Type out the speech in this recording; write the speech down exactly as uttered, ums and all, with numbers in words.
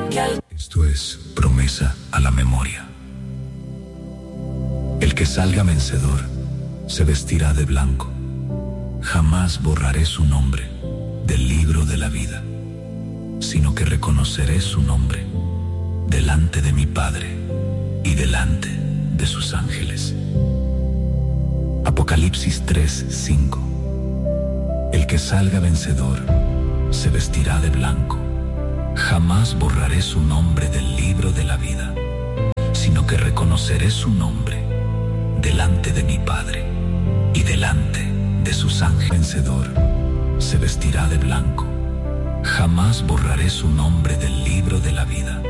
Esto es promesa a la memoria. El que salga vencedor se vestirá de blanco. Jamás borraré su nombre del libro de la vida, sino que reconoceré su nombre delante de mi Padre y delante de sus ángeles. Apocalipsis tres, cinco. El que salga vencedor se vestirá de blanco. Jamás borraré su nombre del libro de la vida, sino que reconoceré su nombre delante de mi Padre y delante de sus ángeles. Vencedor se vestirá de blanco. Jamás borraré su nombre del libro de la vida,